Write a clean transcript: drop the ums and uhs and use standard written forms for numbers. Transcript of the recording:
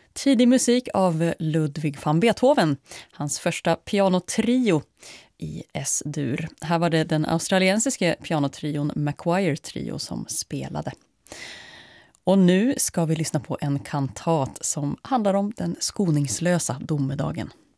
Tidig musik av Ludwig van Beethoven, hans första pianotrio i S-dur. Här var det den australiensiska pianotrion Macquarie Trio som spelade. Och nu ska vi lyssna på en kantat som handlar om den skoningslösa domedagen.